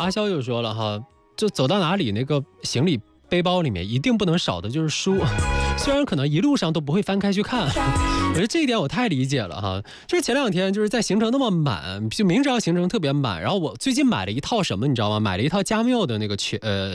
阿肖就说了哈，就走到哪里那个行李背包里面一定不能少的就是书，虽然可能一路上都不会翻开去看。我觉得这一点我太理解了哈，就是前2天就是在行程那么满，就明知道行程特别满，然后我最近买了一套什么你知道吗？买了一套加缪的那个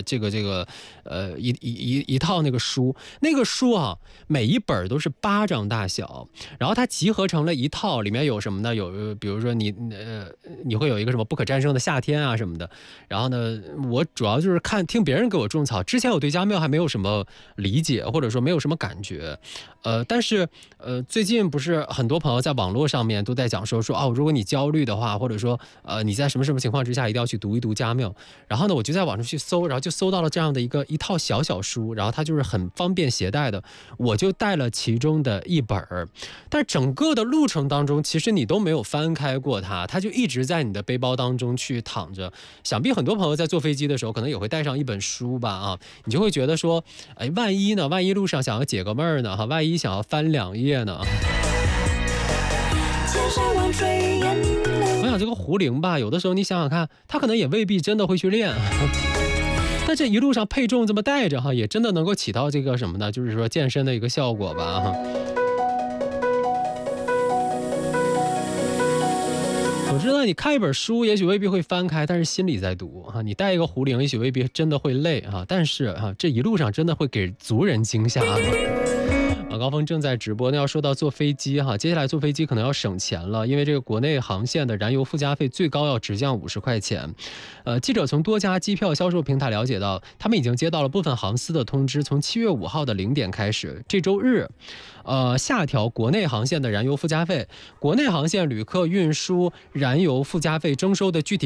一套那个书，那个书啊每一本都是巴掌大小，然后它集合成了一套，里面有什么呢？有比如说你会有一个什么不可战胜的夏天啊什么的，然后呢我主要就是听别人给我种草，之前我对加缪还没有什么理解或者说没有什么感觉，但是最近不是很多朋友在网络上面都在讲说哦，如果你焦虑的话，或者说你在什么情况之下一定要去读一读加缪。然后呢，我就在网上去搜，然后就搜到了这样的一套小书，然后它就是很方便携带的，我就带了其中的一本。但是整个的路程当中，其实你都没有翻开过它就一直在你的背包当中去躺着。想必很多朋友在坐飞机的时候，可能也会带上一本书吧啊，你就会觉得说，哎，万一路上想要解个闷儿呢，万一想要翻2页呢。我想这个胡铃吧，有的时候你想想看，他可能也未必真的会去练，但这一路上配重这么带着也真的能够起到这个什么呢？就是说健身的一个效果吧。我知道你看一本书也许未必会翻开，但是心里在读你带一个胡铃也许未必真的会累但是这一路上真的会给族人惊吓。晚高峰正在直播。那要说到坐飞机接下来坐飞机可能要省钱了，因为这个国内航线的燃油附加费最高要直降50块钱。记者从多家机票销售平台了解到，他们已经接到了部分航司的通知，从7月5号的0点开始，这周日下调国内航线的燃油附加费。国内航线旅客运输燃油附加费征收的具体